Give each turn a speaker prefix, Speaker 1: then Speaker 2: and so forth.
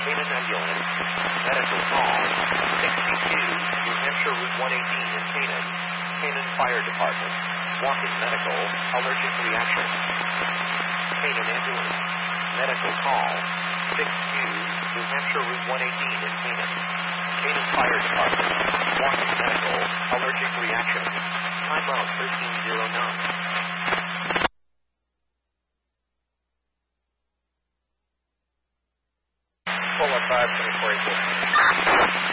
Speaker 1: Canaan Ambulance, medical call, 62, New Hampshire Route 118 in Canaan, Canaan Fire Department, walk-in medical, allergic reaction. Canaan Ambulance, medical call, 62, New Hampshire Route 118 in Canaan, Canaan Fire Department, walk-in medical, allergic reaction. Time out 1309. Pull up 524.